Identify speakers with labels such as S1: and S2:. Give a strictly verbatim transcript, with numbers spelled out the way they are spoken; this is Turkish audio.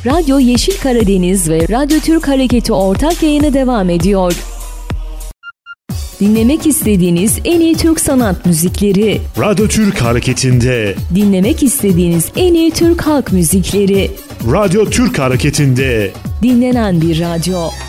S1: Radyo Yeşil Karadeniz ve Radyo Türk Hareketi ortak yayını devam ediyor. Dinlemek istediğiniz en iyi Türk sanat müzikleri.
S2: Radyo Türk Hareketi'nde.
S1: Dinlemek istediğiniz en iyi Türk halk müzikleri.
S2: Radyo Türk Hareketi'nde.
S1: Dinlenen bir radyo.